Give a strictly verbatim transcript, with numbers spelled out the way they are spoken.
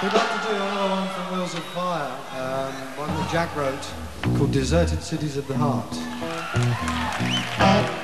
We'd like to do another one from Wheels of Fire, um, one that Jack wrote called Deserted Cities of the Heart.